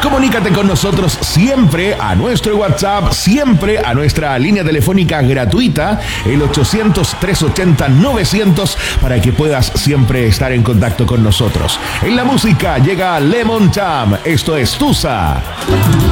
Comunícate con nosotros siempre a nuestro WhatsApp, siempre a nuestra línea telefónica gratuita, el 800-380-900, para que puedas siempre estar en contacto con nosotros. En la música llega Lemon Jam. Esto es Tusa.